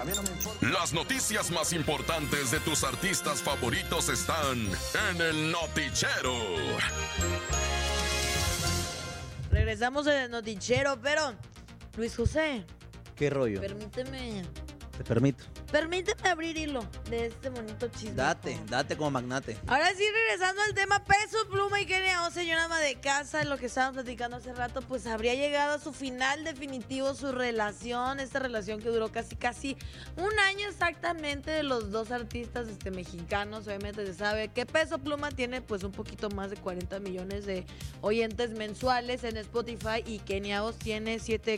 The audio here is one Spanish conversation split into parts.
Las noticias más importantes de tus artistas favoritos están en el Notichero. Regresamos en el Notichero, pero Luis José, ¿Qué rollo? permíteme Te permito. abrir hilo de este bonito chisme. Date como magnate. Ahora sí, regresando al tema Peso Pluma y Kenia O, señora ama de casa, lo que estábamos platicando hace rato, pues habría llegado a su final definitivo su relación, esta relación que duró casi un año exactamente de los dos artistas mexicanos. Obviamente se sabe que Peso Pluma tiene pues un poquito más de 40 millones de oyentes mensuales en Spotify y Kenia O tiene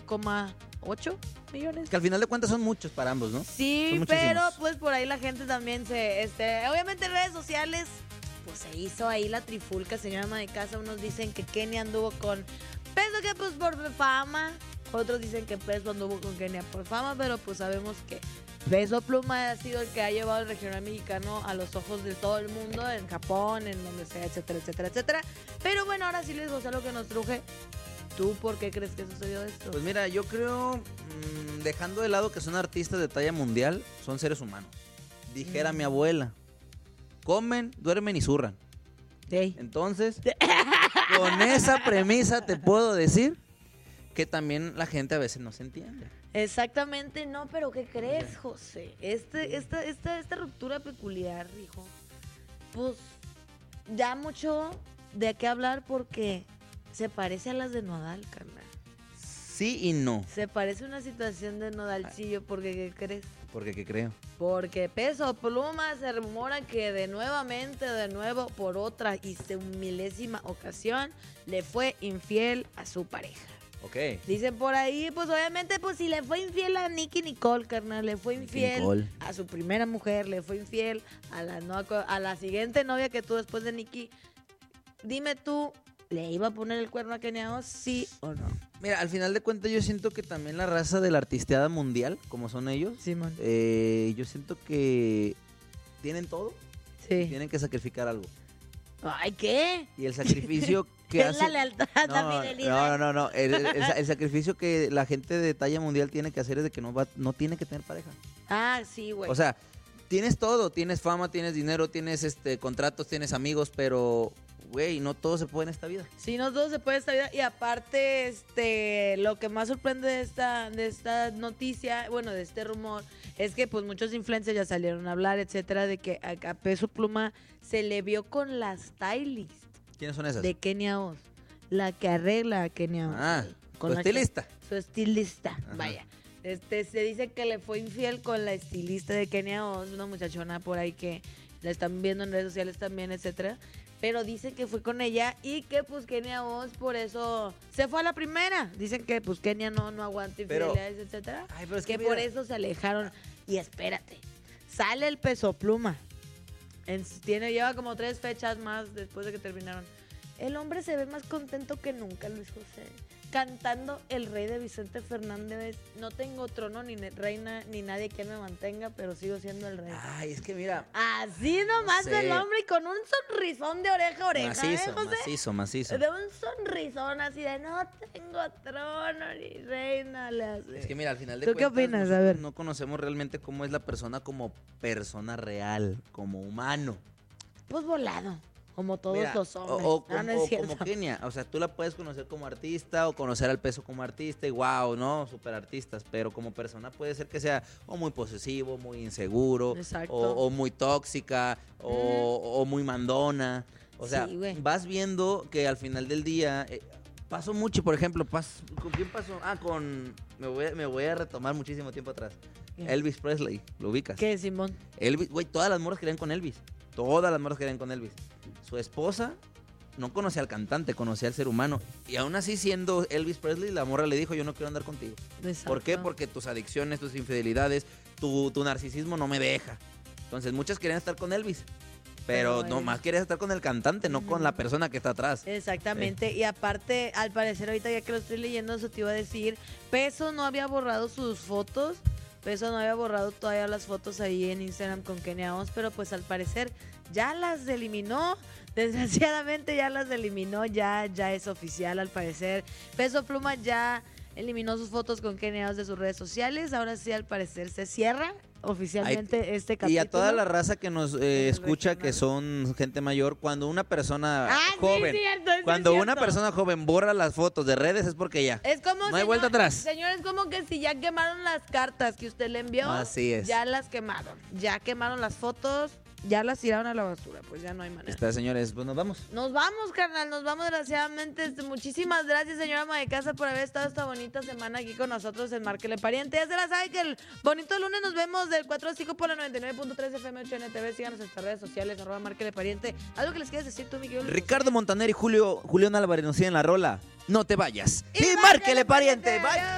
7,8 millones. Que al final de cuentas son muchos para ambos, ¿no? Sí, Son pero muchísimos. pues por ahí la gente también obviamente en redes sociales, pues se hizo ahí la trifulca, señora ama de casa. Unos dicen que Kenia anduvo con Peso, que pues por fama. Otros dicen que Peso anduvo con Kenia por fama, pero pues sabemos que Peso Pluma ha sido el que ha llevado el regional mexicano a los ojos de todo el mundo, en Japón, en donde sea, etcétera, etcétera, etcétera. Pero bueno, ahora sí les gusta lo que nos truje. ¿Tú por qué crees que sucedió esto? Pues mira, yo creo, dejando de lado que son artistas de talla mundial, son seres humanos. Dijera mi abuela, comen, duermen y zurran. Sí. Entonces, con esa premisa te puedo decir que también la gente a veces no se entiende. Exactamente, no, pero ¿qué crees, José? Esta ruptura peculiar, hijo, pues da mucho de qué hablar porque se parece a las de Nodal, carnal. Sí y no. Se parece a una situación de Nodalcillo, porque ¿qué crees? Porque, ¿qué creo? Porque Peso Pluma se rumora que de nuevo, por otra y milésima ocasión, le fue infiel a su pareja. Ok. Dicen por ahí, pues obviamente, pues si le fue infiel a Nicki Nicole, carnal, le fue infiel Nicole. a su primera mujer, le fue infiel a la siguiente novia que tuvo después de Nicki. Dime tú, ¿le iba a poner el cuerno a Kenia O, sí o no? Mira, al final de cuentas yo siento que también la raza de la artisteada mundial, como son ellos, Simón. yo siento que tienen todo, Sí. tienen que sacrificar algo. Ay, ¿qué? Y el sacrificio que Es hace... la lealtad, la fidelidad. No. El sacrificio que la gente de talla mundial tiene que hacer es de que no tiene que tener pareja. Ah, sí, güey. O sea, tienes todo, tienes fama, tienes dinero, tienes contratos, tienes amigos, pero güey, no todo se puede en esta vida. Sí, no todo se puede esta vida. Y aparte, lo que más sorprende de esta noticia, bueno, de este rumor, es que pues muchos influencers ya salieron a hablar, etcétera, de que a Peso Pluma se le vio con la stylist ¿Quiénes son esas? de Kenia O, la que arregla a Kenia O. Ah, con tu la estilista. Su estilista, Ajá. vaya. Se dice que le fue infiel con la estilista de Kenia O, una muchachona por ahí que la están viendo en redes sociales también, etcétera. Pero dicen que fue con ella y que pues Kenia O por eso se fue a la primera. Dicen que pues Kenia no aguanta infidelidades, etcétera. Ay, pero es que que por mira. eso se alejaron. Y espérate, sale el Peso Pluma. Lleva como 3 fechas más después de que terminaron. El hombre se ve más contento que nunca, Luis José. Cantando El Rey de Vicente Fernández. No tengo trono ni reina ni nadie que me mantenga, pero sigo siendo el rey. Ay, es que mira, Así nomás sé. del hombre y con un sonrisón de oreja a oreja, macizo, José? macizo. De un sonrisón así de no tengo trono ni reina. Le hace. Es que mira, al final de ¿Tú qué cuentas, opinas? A nosotros ver. no conocemos realmente cómo es la persona como persona real, como humano. Pues volado, como todos Mira, los hombres. O No, no es como cierto. Kenia, o sea, tú la puedes conocer como artista o conocer al Peso como artista y wow, ¿no? Super artistas, pero como persona puede ser que sea o muy posesivo, muy inseguro, Exacto. o muy tóxica, o muy mandona. O sea, Sí, güey. vas viendo que al final del día pasó mucho, por ejemplo, ¿con quién pasó? Me voy a retomar muchísimo tiempo atrás. ¿Qué? Elvis Presley, ¿lo ubicas? ¿Qué, Simón? Elvis, güey, todas las morras querían con Elvis. Todas las morras querían con Elvis. Su esposa no conocía al cantante, conocía al ser humano. Y aún así, siendo Elvis Presley, la morra le dijo, yo no quiero andar contigo. Exacto. ¿Por qué? Porque tus adicciones, tus infidelidades, tu narcisismo no me deja. Entonces, muchas querían estar con Elvis. Pero Pero nomás querías estar con el cantante, no con la persona que está atrás. Exactamente, y aparte, al parecer ahorita ya que lo estoy leyendo, eso te iba a decir, Peso no había borrado sus fotos, Peso no había borrado todavía las fotos ahí en Instagram con Kenia O, pero pues al parecer ya las eliminó, desgraciadamente ya las eliminó, ya es oficial al parecer. Peso Pluma ya eliminó sus fotos con Kenia de sus redes sociales. Ahora sí, al parecer, se cierra oficialmente este capítulo. Y a toda la raza que nos escucha, regional. que son gente mayor, cuando una persona Sí, joven, cierto, eso cuando es una cierto. persona joven borra las fotos de redes es porque ya. Es como, No hay vuelta atrás. Señor, es como que si ya quemaron las cartas que usted le envió, Así es. ya las quemaron. Ya quemaron las fotos, ya las tiraron a la basura. Pues ya no hay manera. Está, señores, pues nos vamos. Nos vamos, carnal, nos vamos desgraciadamente. Muchísimas gracias, señora ama de casa, por haber estado esta bonita semana aquí con nosotros en Márquele Pariente. Ya se la sabe que el bonito lunes nos vemos del 4 a 5 por la 99.3 FM 8 NTV. Síganos en nuestras redes sociales, @Márquele Pariente. ¿Algo que les quieras decir tú, mi querido Luis? Ricardo Montaner y Julián Álvarez nos siguen la rola. No te vayas. Y Y márquele, pariente. pariente. Bye.